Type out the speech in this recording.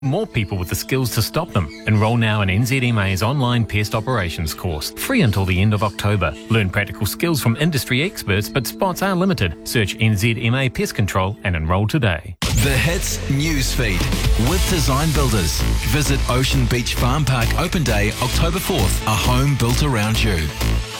more people with the skills to stop them. Enrol now in NZMA's online pest operations course, free until the end of October. Learn practical skills from industry experts, but spots are limited. Search NZMA Pest Control and enrol today. The Hits Newsfeed with Design Builders. Visit Ocean Beach Farm Park Open Day, October 4th, a home built around you.